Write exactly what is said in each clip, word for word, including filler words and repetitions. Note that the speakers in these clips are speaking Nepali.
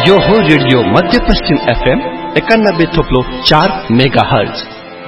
यो हो रेडियो मध्यपश्चिम एफएम एकानब्बे थोप्लो चार मेगा हर्ज।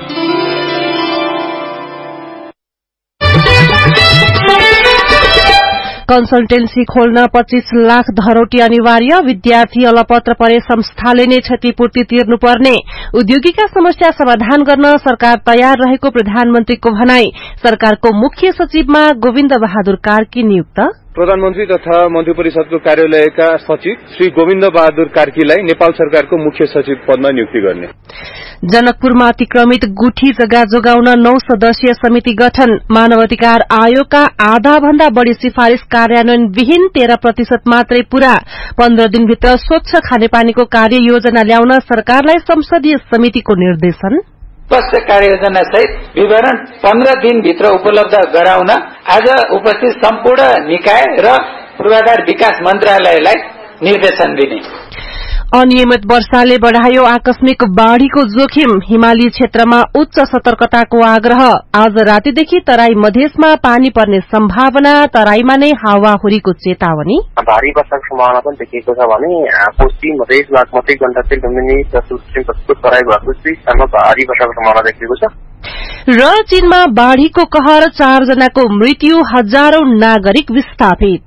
कन्सल्टेन्सी खोल्न पच्चीस लाख धरोटी अनिवार्य, विद्यार्थी अलपत्र परे संस्थाले नै क्षतिपूर्ति तिर्नुपर्ने, उद्योगीका समस्या समाधान गर्न सरकार तयार रहेको प्रधानमन्त्रीको भनाई। सरकारको मुख्य सचिवमा गोविन्द बहादुर कार्की नियुक्त। प्रधानमन्त्री तथा मन्त्री परिषदको कार्यालयका सचिव श्री गोविन्द बहादुर कार्कीलाई नेपाल सरकारको मुख्य सचिव पदमा नियुक्ति गर्ने। जनकपुरमा अतिक्रमित गुठी जग्गा जोगाउन नौ सदस्यीय समिति गठन, मानव अधिकार आयोगका आधा भन्दा बढ़ी सिफारिश कार्यान्वयन विहीन तेह्र प्रतिशत मात्रै पूरा, पन्ध्र दिनभित्र स्वच्छ खानेपानीको कार्य योजना ल्याउन सरकारलाई संसदीय समितिको निर्देशन। स्पष्ट कार्ययोजना सहित विवरण पन्ध्र दिनभित्र उपलब्ध गराउन आज उपस्थित सम्पूर्ण निकाय र पूर्वाधार विकास मन्त्रालयलाई निर्देशन दिने। अनियमित वर्षाले बढ़ायो आकस्मिक बाढ़ीको जोखिम, हिमाली क्षेत्रमा उच्च सतर्कताको आग्रह। आज रातिदेखि तराई मधेसमा पानी पर्ने सम्भावना, तराईमा नै हावाहुरीको चेतावनी। भारी वर्षाको सम्भावना पनि देखिएको छ भने पश्चिम मधेस बागमती गण्डकी लुम्बिनी सुदूरपश्चिम पश्चिम तराई भएपछि भारी वर्षाको सम्भावना देखिएको छ। र चीनमा बाढ़ीको कहर, चार जनाको मृत्यु, हजारौं नागरिक विस्थापित।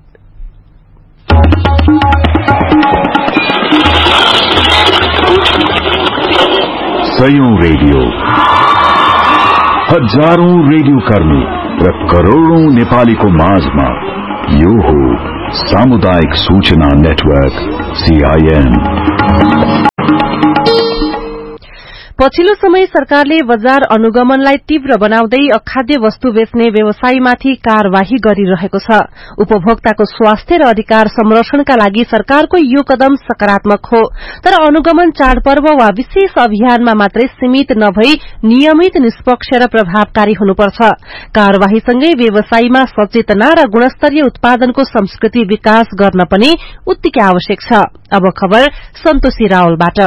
सयौं रेडियो, हजारौं रेडियो कर्मी र करोड़ौं नेपालीको माझमा यो हो सामुदायिक सूचना नेटवर्क सीआईएन। पछिल्लो समय सरकारले बजार अनुगमनलाई तीव्र बनाउँदै अखाद्य वस्तु बेच्ने व्यवसायीमाथि कार्यवाही गरिरहेको छ। उपभोक्ताको स्वास्थ्य र अधिकार संरक्षणका लागि सरकारको यो कदम सकारात्मक हो, तर अनुगमन चाडपर्व वा विशेष अभियानमा मात्रै सीमित नभई नियमित, निष्पक्ष र प्रभावकारी हुनुपर्छ। कार्यवाहीसँगै व्यवसायीमा सचेतना र गुणस्तरीय उत्पादनको संस्कृति विकास गर्न पनि उत्तिकै आवश्यक छ। अब खबर सन्तोषी रावलबाट।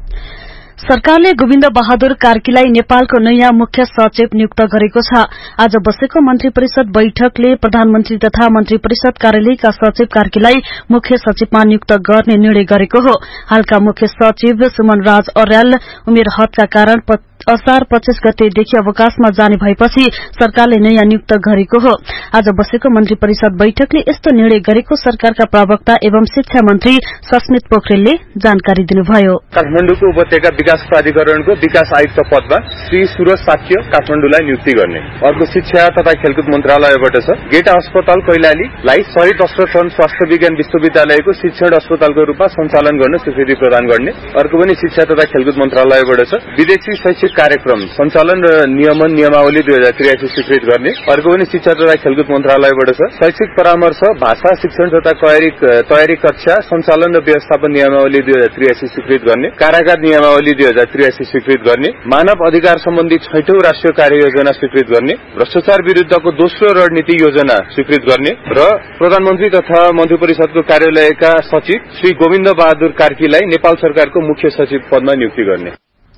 सरकारले गोविन्द बहादुर कार्कीलाई नेपालको नयाँ मुख्य सचिव नियुक्त गरेको छ। आज बसेको मन्त्री परिषद बैठकले प्रधानमन्त्री तथा मन्त्री परिषद कार्यालयका सचिव कार्कीलाई मुख्य सचिवमा नियुक्त गर्ने निर्णय गरेको हो। हालका मुख्य सचिव सुमन राज अर्याल उमेर हदका कारण असार पच्चीस गतेदेखि अवकाशमा जाने भएपछि सरकारले नयाँ नियुक्त गरेको हो। आज बसेको मन्त्री परिषद बैठकले यस्तो निर्णय गरेको सरकारका प्रवक्ता एवं शिक्षा मन्त्री सस्मित पोखरेलले जानकारी दिनुभयो। काठमाडौँको उपत्यका विकास प्राधिकरणको विकास आयुक्त पदमा श्री सुरज साक्य काठमाडौँलाई नियुक्ति गर्ने। अर्को शिक्षा तथा खेलकुद मन्त्रालयबाट छ गेटा अस्पताल कैलालीलाई शहीद अश्रफन स्वास्थ्य विज्ञान विश्वविद्यालयको शिक्षण अस्पतालको रूपमा सञ्चालन गर्न स्वीकृति प्रदान गर्ने। अर्को पनि शिक्षा तथा खेलकुद मन्त्रालयबाट छ विदेशी शैक्षिक कार्यक्रम सञ्चालन र नियमन नियमावली दुई हजार त्रियासी स्वीकृत गर्ने। अर्को पनि शिक्षा तथा खेलकुद मन्त्रालयबाट छ शैक्षिक परामर्श भाषा शिक्षण तथा तयारी कक्षा सञ्चालन र व्यवस्थापन नियमावली दुई हजार त्रियासी स्वीकृत गर्ने। कारागार नियमावली दुई हजार त्रियासी स्वीकृत गर्ने। मानव अधिकार सम्बन्धी छैठौं राष्ट्रिय कार्ययोजना स्वीकृत गर्ने। भ्रष्टाचार विरूद्धको दोस्रो रणनीति योजना स्वीकृत गर्ने र प्रधानमन्त्री तथा मन्त्री परिषदको कार्यालयका सचिव श्री गोविन्द बहादुर कार्कीलाई नेपाल सरकारको मुख्य सचिव पदमा नियुक्ति गर्ने।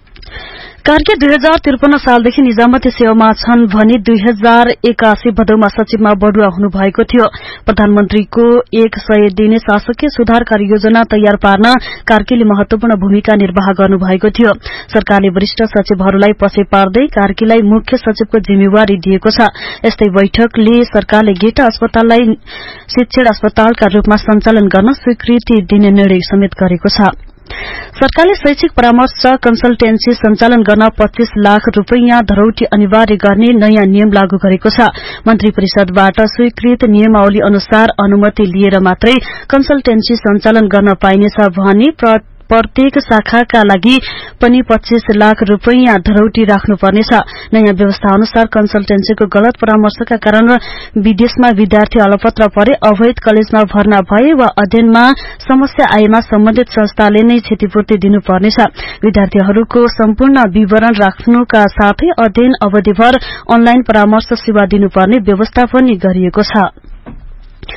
कार्की दुई हजार त्रिपन्न सालदेखि निजामती सेवामा छन् भने दुई हजार एकासी भदौमा सचिवमा बढुवा हुनुभएको थियो। प्रधानमन्त्रीको एक सय दिने शासकीय सुधार कार्ययोजना तयार पार्न कार्कीले महत्वपूर्ण भूमिका निर्वाह गर्नुभएको थियो। सरकारले वरिष्ठ सचिवहरूलाई पछि पार्दै कार्कीलाई मुख्य सचिवको जिम्मेवारी दिएको छ। यस्तै बैठकले सरकारले गेटा अस्पताललाई शिक्षण अस्पतालका रूपमा सञ्चालन गर्न स्वीकृति दिने निर्णय समेत गरेको छ। सरकारले शैक्षिक परामर्श कन्सल्टेन्सी सञ्चालन गर्न पच्चीस लाख रूपियाँ धरोटी अनिवार्य गर्ने नयाँ नियम लागू गरेको छ। मन्त्री परिषदबाट स्वीकृत नियमावली अनुसार अनुमति लिएर मात्रै कन्सल्टेन्सी सञ्चालन गर्न पाइनेछ भने प्रत्येक शाखाका लागि पनि पच्चीस लाख रूपियाँ धरोटी राख्नुपर्नेछ। नयाँ व्यवस्था अनुसार कन्सल्टेन्सीको गलत परामर्शका कारण विदेशमा विद्यार्थी अलपत्र परे, अवैध कलेजमा भर्ना भए वा अध्ययनमा समस्या आएमा सम्बन्धित संस्थाले नै क्षतिपूर्ति दिनुपर्नेछ। विद्यार्थीहरूको सम्पूर्ण विवरण राख्नुका साथै अध्ययन अवधिभर अनलाइन परामर्श सेवा दिनुपर्ने व्यवस्था पनि गरिएको छ।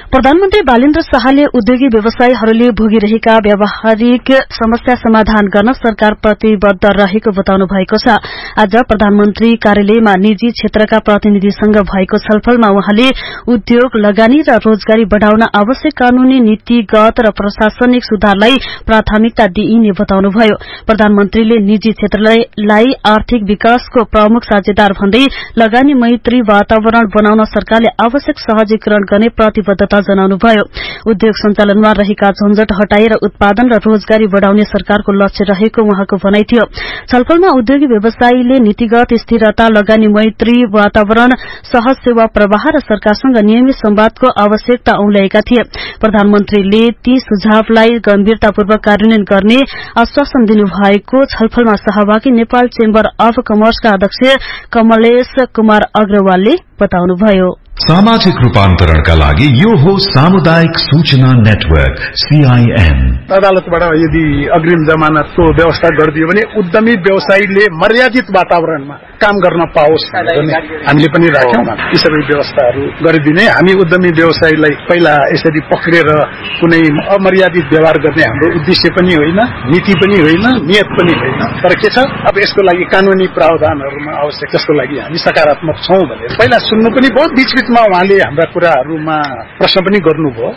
प्रधानमन्त्री बालेन्द्र शाहले उद्योगी व्यवसायीहरूले भोगिरहेका व्यावहारिक समस्या समाधान गर्न सरकार प्रतिबद्ध रहेको बताउनु भएको छ। आज प्रधानमन्त्री कार्यालयमा निजी क्षेत्रका प्रतिनिधिसँग भएको छलफलमा उहाँले उद्योग, लगानी र रोजगारी बढ़ाउन आवश्यक कानूनी, नीतिगत र प्रशासनिक सुधारलाई प्राथमिकता दिइने बताउनुभयो। प्रधानमन्त्रीले निजी क्षेत्रलाई आर्थिक विकासको प्रमुख साझेदार भन्दै लगानी मैत्री वातावरण बनाउन सरकारले आवश्यक सहजीकरण गर्ने प्रतिबद्धता जनाउनुभयो। उद्योग सञ्चालनमा रहेका झन्झट हटाएर उत्पादन र रोजगारी बढ़ाउने सरकारको लक्ष्य रहेको उहाँको भनाइ थियो। छलफलमा उद्योगी व्यवसायीले नीतिगत स्थिरता, लगानी मैत्री वातावरण, सहज सेवा प्रवाह र सरकारसँग नियमित संवादको आवश्यकता औल्याएका थिए। प्रधानमन्त्रीले ती सुझावलाई गम्भीरतापूर्वक कार्यान्वयन गर्ने आश्वासन दिनुभएको छलफलमा सहभागी नेपाल चेम्बर अफ कमर्सका अध्यक्ष कमलेश कुमार अग्रवालले बताउनुभयो। सामाजिक रूपान्तरणका लागि यो हो सामुदायिक सूचना नेटवर्क सीआईएन। अदालतबाट यदि अग्रिम जमानतको व्यवस्था गरिदियो भने उद्यमी व्यवसायीले मर्यादित वातावरणमा काम गर्न पाओस् भन्ने हामीले पनि राख्यौं। यी सबै व्यवस्थाहरू गरिदिने, हामी उद्यमी व्यवसायीलाई पहिला यसरी पक्रेर कुनै अमर्यादित व्यवहार गर्ने हाम्रो उद्देश्य पनि होइन, नीति पनि होइन, नियत पनि होइन। तर के छ, अब यसको लागि कानूनी प्रावधानहरूमा आवश्यक, जसको लागि हामी सकारात्मक छौं भनेर पहिला सुन्नु पनि बहुत बीचबीचमा उहाँले हाम्रा कुराहरूमा प्रश्न पनि गर्नुभयो।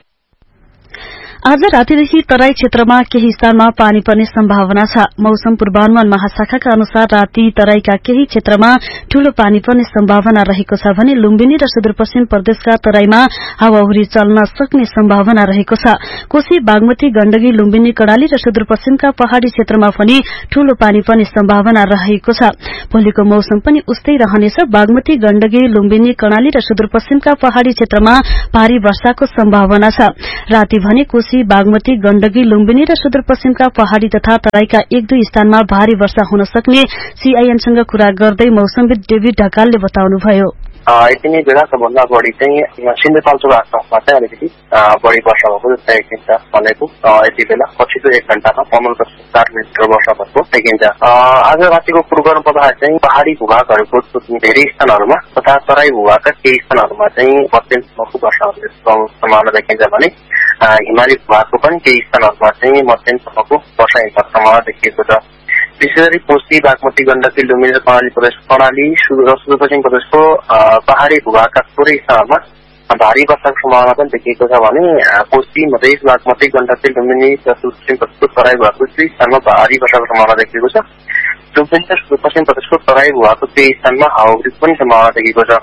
आज रातिदेखि तराई क्षेत्रमा केही स्थानमा पानी पर्ने सम्भावना छ। मौसम पूर्वानुमान महाशाखाका अनुसार राति तराईका केही क्षेत्रमा ठूलो पानी पर्ने सम्भावना रहेको छ भने लुम्बिनी र सुदूरपश्चिम प्रदेशका तराईमा हावाहुरी चल्न सक्ने सम्भावना रहेको छ। कोशी, बागमती, गण्डकी, लुम्बिनी, कर्णाली र सुदूरपश्चिमका पहाड़ी क्षेत्रमा पनि ठूलो पानी पर्ने सम्भावना रहेको छ। भोलिको मौसम पनि उस्तै रहनेछ। बागमती, गण्डकी, लुम्बिनी, कर्णाली र सुदूरपश्चिमका पहाड़ी क्षेत्रमा भारी वर्षाको सम्भावना छ। राति भने कोशी, बागमती, गण्डकी, लुम्बिनी र सुदूरपश्चिमका पहाड़ी तथा तराईका एक दुई स्थानमा भारी वर्षा हुन सक्ने सीआईएनसँग कुरा गर्दै मौसमविद डेभिड ढकालले बताउनुभयो। यति नै बेला सबभन्दा बढी चाहिँ सिन्धुतालचोक आसपासमा चाहिँ अलिकति बढी वर्षा भएको जस्तो देखिन्छ भनेको। यति बेला पछिल्लो एक घण्टामा पन्ध्र दशमलव चार मिटर वर्षा भएको देखिन्छ। आज रातिको पूर्वानुमान पदार्थ चाहिँ पहाड़ी भूभागहरूको धेरै स्थानहरूमा तथा तराई भूभागका केही स्थानहरूमा चाहिँ मध्यमसम्मको वर्षा हुने सम्भावना देखिन्छ भने हिमाली भूभागको पनि केही स्थानहरूमा चाहिँ मध्यमसम्मको वर्षा हुने सम्भावना देखिएको छ। विशेष गरी कोशी, बागमती, गण्डकी, लुम्बिनी र कर्णाली प्रदेश कर्णाली सुदूरपश्चिम प्रदेशको पहाड़ी भूभागका थोरै स्थानमा भारी वर्षाको सम्भावना पनि देखिएको छ भने कोशी, मधेस, बागमती, गण्डकी, लुम्बिनी र सुदूरपश्चिम प्रदेशको तराई भूभागको केही स्थानमा भारी वर्षाको सम्भावना देखिएको छ। लुम्बिनी र सुदूरपश्चिम प्रदेशको तराई भूभागको केही स्थानमा हावाहुरीको पनि सम्भावना देखिएको छ।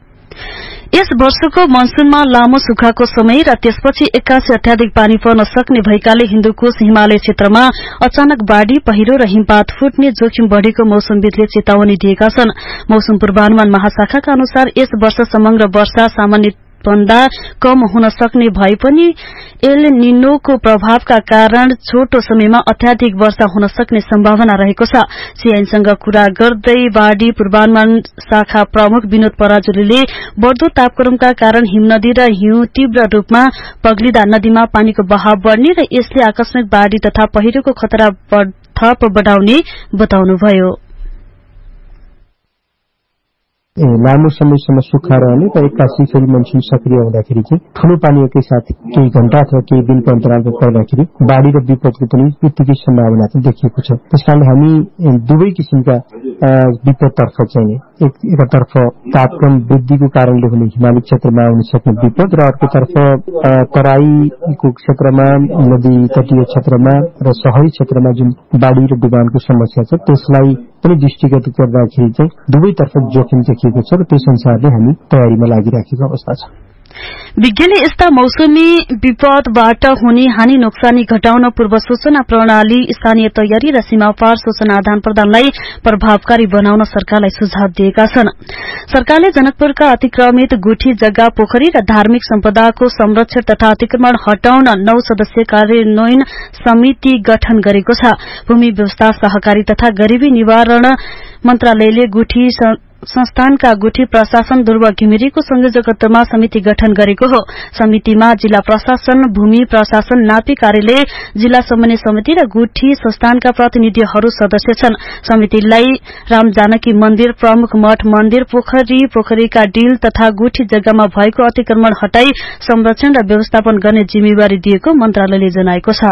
यस वर्षको मनसूनमा लामो सुक्खाको समय र त्यसपछि एक्कासी अत्याधिक पानी पर्न सक्ने भएकाले हिन्दुकुश हिमालय क्षेत्रमा अचानक बाढ़ी, पहिरो र हिमपात फुट्ने जोखिम बढ़ेको मौसमविदले चेतावनी दिएका छन्। मौसम पूर्वानुमान महाशाखाका अनुसार यस वर्ष समग्र वर्षा सामान्य भन्दा कम हुन सक्ने भए पनि एल निनोको प्रभावका कारण छोटो समयमा अत्याधिक वर्षा हुन सक्ने सम्भावना रहेको छ। सीआईएनसँग कुरा गर्दै बाढ़ी पूर्वानुमान शाखा प्रमुख विनोद पराजुलीले बढ़दो तापक्रमका कारण हिमनदी र हिउँ तीव्र रूपमा पग्लिँदा नदीमा पानीको बहाव बढ़ने र यसले आकस्मिक बाढ़ी तथा पहिरोको खतरा थप बढ़ाउने बताउनुभयो। लामो समयसम्म सुक्खा रहने र एक्कासी फेरि मनसुन सक्रिय हुँदाखेरि चाहिँ ठूलो पानी एकैसाथ केही घण्टा अथवा केही दिनको अन्तरालमा पर्दाखेरि बाढ़ी र विपदको पनि उत्तिकै सम्भावना चाहिँ देखिएको छ। त्यसकारणले हामी दुवै किसिमका विपदतर्फ चाहिँ एकतर्फ तापक्रम वृद्धिको कारणले हुने हिमाली क्षेत्रमा आउन सक्ने विपद र अर्कोतर्फ तराईको क्षेत्रमा, नदी तटीय क्षेत्रमा र शहरी क्षेत्रमा जुन बाढ़ी र डुबानको समस्या छ त्यसलाई पनि दृष्टिगत गर्दाखेरि चाहिँ दुवैतर्फ जोखिम देखिएको छ र त्यस अनुसारले हामी तयारीमा लागिराखेको अवस्था छ। विज्ञले यस्ता मौसमी विपदबाट हुने हानि नोक्सानी घटाउन पूर्व सूचना प्रणाली, स्थानीय तयारी र सीमापार सूचना आदान प्रदानलाई प्रभावकारी बनाउन सरकारलाई सुझाव दिएका छन्। सरकारले जनकपुरका अतिक्रमित गुठी, जग्गा, पोखरी र धार्मिक सम्पदाको संरक्षण तथा अतिक्रमण हटाउन नौ सदस्यीय कार्यान्वयन समिति गठन गरेको छ। भूमि व्यवस्था, सहकारी तथा गरीबी निवारण मन्त्रालयले गुठी संस्थानका गुठी प्रशासन ध्रुव घिमिरेको संयोजकत्वमा समिति गठन गरेको हो। समितिमा जिल्ला प्रशासन, भूमि प्रशासन, नापी कार्यालय, जिल्ला समन्वय समिति र गुठी संस्थानका प्रतिनिधिहरू सदस्य छन्। समितिलाई राम जानकी मन्दिर, प्रमुख मठ मन्दिर, पोखरी, पोखरीका डिल तथा गुठी जग्गामा भएको अतिक्रमण हटाई संरक्षण र व्यवस्थापन गर्ने जिम्मेवारी दिएको मन्त्रालयले जनाएको छ।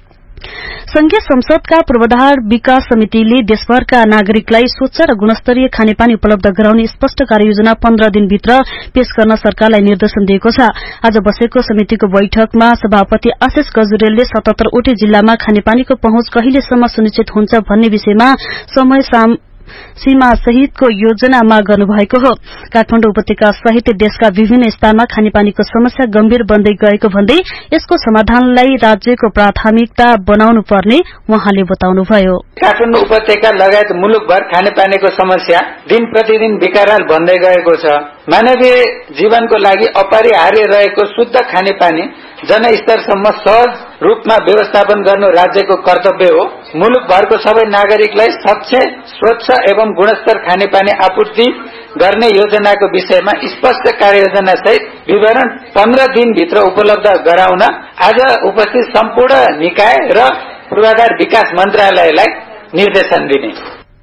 संघीय संसदका पूर्वाधार विकास समितिले देशभरका नागरिकलाई स्वच्छ र गुणस्तरीय खानेपानी उपलब्ध गराउने स्पष्ट कार्ययोजना पन्ध्र दिनभित्र पेश गर्न सरकारलाई निर्देशन दिएको छ। आज बसेको समितिको बैठकमा सभापति आशिष गजुरेलले सतहत्तर वटै जिल्लामा खानेपानीको पहुँच कहिलेसम्म सुनिश्चित हुन्छ भन्ने विषयमा समय सीमा सहितको योजना माग गर्नुभएको हो। काठमाडौँ उपत्यका सहित देशका विभिन्न स्थानमा खानेपानीको समस्या गम्भीर बन्दै गएको भन्दै यसको समाधानलाई राज्यको प्राथमिकता बनाउनु पर्ने उहाँले बताउनुभयो। काठमाडौँ उपत्यका लगायत मुलुकभर खानेपानीको समस्या दिन प्रतिदिन विकराल बन्दै गएको छ। मानवीय जीवनको लागि अपरिहार्य रहेको शुद्ध खानेपानी जनस्तरसम्म सहज रूपमा व्यवस्थापन गर्नु राज्यको कर्तव्य हो। मुलुकभरको सबै नागरिकलाई स्वच्छ, स्वच्छ एवं गुणस्तर खानेपानी आपूर्ति गर्ने योजनाको विषयमा स्पष्ट कार्ययोजना सहित विवरण पन्ध्र दिनभित्र उपलब्ध गराउन आज उपस्थित सम्पूर्ण निकाय र पूर्वाधार विकास मन्त्रालयलाई निर्देशन दिने।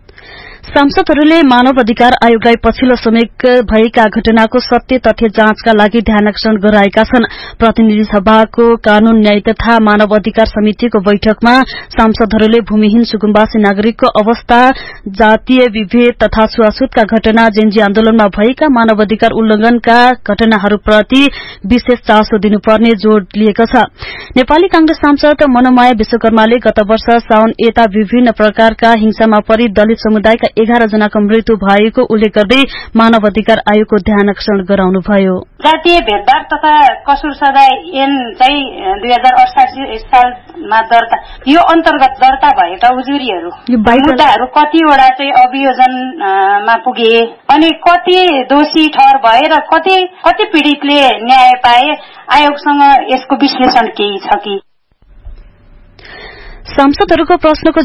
सांसदहरूले मानव अधिकार आयोगलाई पछिल्लो समय भएका घटनाको सत्य तथ्य जाँचका लागि ध्यानाकर्षण गराएका छन्। प्रतिनिधि सभाको कानून न्याय तथा मानव अधिकार समितिको बैठकमा सांसदहरूले भूमिहीन सुकुम्बासी नागरिकको अवस्था, जातीय विभेद तथा छुवाछुतका घटना, जेन्जी आन्दोलनमा भएका मानव अधिकार उल्लंघनका घटनाहरूप्रति विशेष चासो दिनुपर्ने जोड़ दिएको छ। नेपाली कांग्रेस सांसद मनोमाया विश्वकर्माले गत वर्ष साउन यता विभिन्न प्रकारका हिंसामा परि दलित समुदायका एघार जनाको मृत्यु भएको उल्लेख गर्दै मानव अधिकार आयोगको ध्यानाकर्षण गराउनुभयो। जातीय भेदभाव तथा कसुर सजाय ऐन चाहिँ दुई हजार अडसाठी सालमा दर्ता यो अन्तर्गत दर्ता भएका उजुरीहरू मुद्दाहरू कतिवटा चाहिँ अभियोजनमा पुगे अनि कति दोषी ठहर भए र कति कति पीड़ितले न्याय पाए, आयोगसँग यसको विश्लेषण केही छ कि? सांसदहरूको प्रश्नको